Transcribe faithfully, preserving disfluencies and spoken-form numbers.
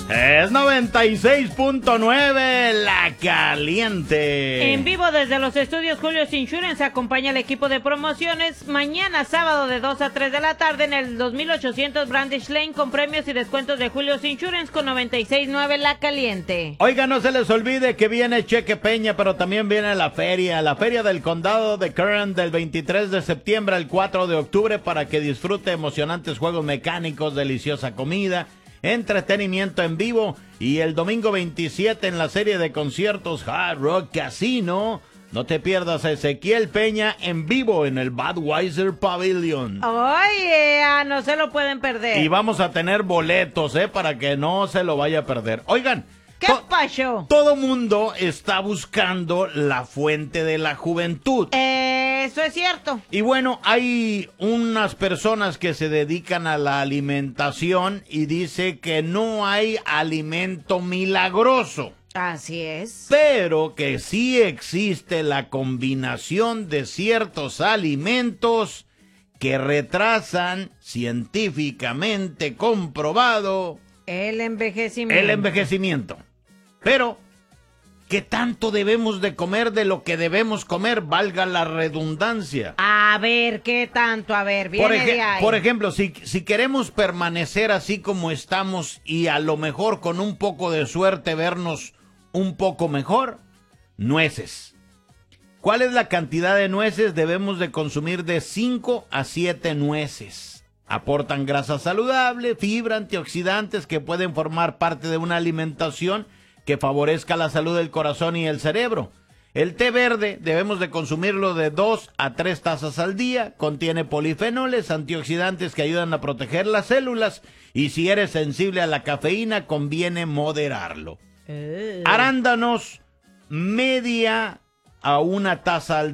Es noventa y seis punto nueve, La Caliente. En vivo desde los estudios Julio's Insurance acompaña al equipo de promociones mañana sábado de dos a tres de la tarde en el dos mil ochocientos Brandish Lane con premios y descuentos de Julio's Insurance con noventa y seis punto nueve La Caliente. Oiga, no se les olvide que viene Cheque Peña, pero también viene la feria, la feria del condado de Kern del veintitrés de septiembre al cuatro de octubre para que disfrute emocionantes juegos mecánicos, deliciosa comida, entretenimiento en vivo, y el domingo veintisiete en la serie de conciertos Hard Rock Casino. No te pierdas a Ezequiel Peña en vivo en el Budweiser Pavilion. Oye, no se lo pueden perder. Y vamos a tener boletos, eh, para que no se lo vaya a perder. Oigan, ¿qué to pasó? Todo mundo está buscando la fuente de la juventud. Eh, eso es cierto. Y bueno, hay unas personas que se dedican a la alimentación y dice que no hay alimento milagroso. Así es. Pero que sí existe la combinación de ciertos alimentos que retrasan, científicamente comprobado, el envejecimiento. El envejecimiento. Pero, ¿qué tanto debemos de comer de lo que debemos comer? Valga la redundancia. A ver, ¿qué tanto? A ver, viene Por, ej de ahí. por ejemplo, si, si queremos permanecer así como estamos y a lo mejor con un poco de suerte vernos un poco mejor, nueces. ¿Cuál es la cantidad de nueces? Debemos de consumir de cinco a siete nueces. Aportan grasa saludable, fibra, antioxidantes que pueden formar parte de una alimentación que favorezca la salud del corazón y el cerebro. El té verde debemos de consumirlo de dos a tres tazas al día. Contiene polifenoles, antioxidantes que ayudan a proteger las células. Y si eres sensible a la cafeína, conviene moderarlo. Uh. Arándanos, media a una taza al